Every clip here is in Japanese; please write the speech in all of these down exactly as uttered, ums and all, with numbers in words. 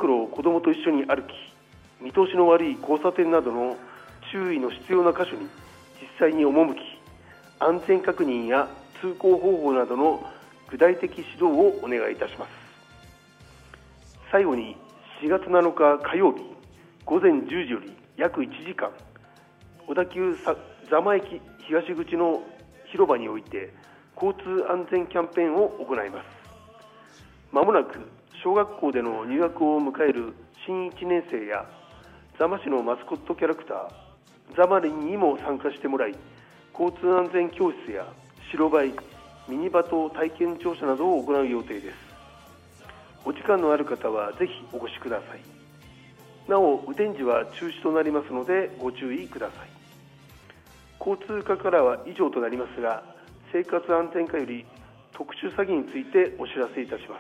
路を子どもと一緒に歩き、見通しの悪い交差点などの注意の必要な箇所に実際に赴き、安全確認や通行方法などの具体的指導をお願いいたします。最後にしがつなのか火曜日午前じゅうじより約いちじかん、小田急座間駅東口の広場において交通安全キャンペーンを行います。まもなく小学校での入学を迎える新いちねん生や座間市のマスコットキャラクターザマリンにも参加してもらい、交通安全教室や白バイ、ミニバト体験乗車などを行う予定です。お時間のある方はぜひお越しください。なお雨天時は中止となりますのでご注意ください。交通課からは以上となりますが、生活安全課より特殊詐欺についてお知らせいたします。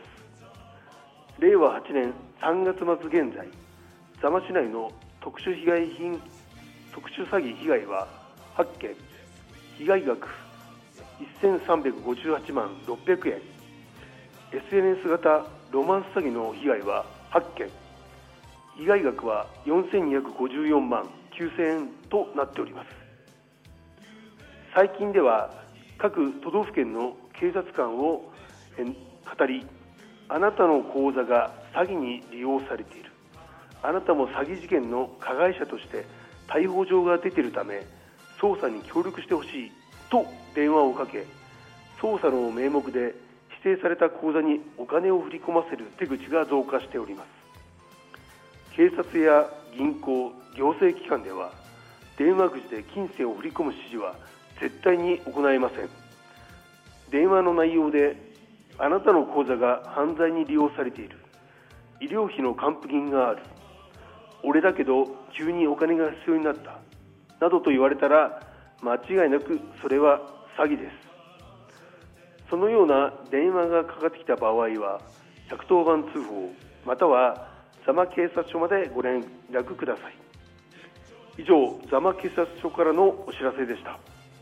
れいわはちねんさんがつまつ現在、座間市内の特殊被害品特殊詐欺被害ははっけん、被害額せんさんびゃくごじゅうはちまんろっぴゃくえん、 エスエヌエス 型ロマンス詐欺の被害ははっけん、被害額はよんせんにひゃくごじゅうよんまんきゅうせんえんとなっております。最近では各都道府県の警察官を語り、あなたの口座が詐欺に利用されている、あなたも詐欺事件の加害者として逮捕状が出ているため捜査に協力してほしいと電話をかけ、捜査の名目で指定された口座にお金を振り込ませる手口が増加しております。警察や銀行、行政機関では電話口で金銭を振り込む指示は絶対に行えません。電話の内容であなたの口座が犯罪に利用されている、医療費の還付金がある、俺だけど急にお金が必要になったなどと言われたら、間違いなくそれは詐欺です。そのような電話がかかってきた場合はひゃくとおばん通報または座間警察署までご連絡ください。以上、座間警察署からのお知らせでした。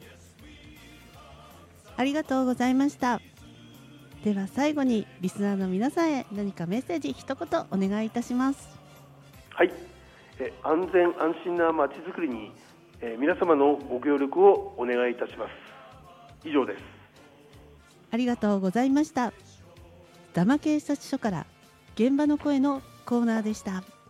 ありがとうございました。では最後にリスナーの皆さんへ何かメッセージ一言お願いいたします。 はい、え安全安心なまちづくりにえ皆様のご協力をお願いいたします。以上です。 ありがとうございました。座間警察署から現場の声のコーナーでした。